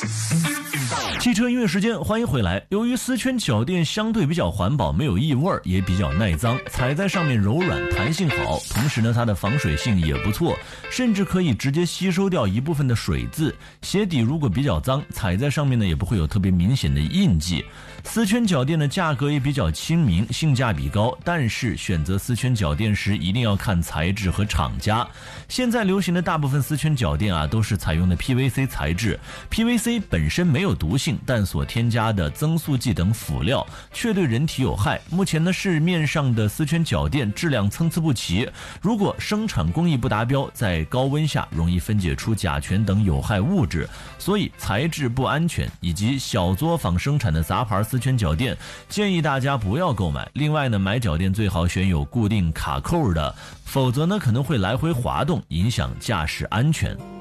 汽车音乐时间，欢迎回来。由于丝圈脚垫相对比较环保，没有异味，也比较耐脏，踩在上面柔软，弹性好，同时呢，它的防水性也不错，甚至可以直接吸收掉一部分的水渍。鞋底如果比较脏，踩在上面呢，也不会有特别明显的印记。丝圈脚垫的价格也比较亲民，性价比高，但是选择丝圈脚垫时一定要看材质和厂家。现在流行的大部分丝圈脚垫啊，都是采用的 PVC 材质。PVC 本身没有毒性，但所添加的增速剂等辅料却对人体有害。目前呢，市面上的丝圈脚垫质量参差不齐，如果生产工艺不达标，在高温下容易分解出甲醛等有害物质，所以材质不安全，以及小作坊生产的杂牌丝圈脚垫，建议大家不要购买。另外呢，买脚垫最好选有固定卡扣的，否则呢可能会来回滑动，影响驾驶安全。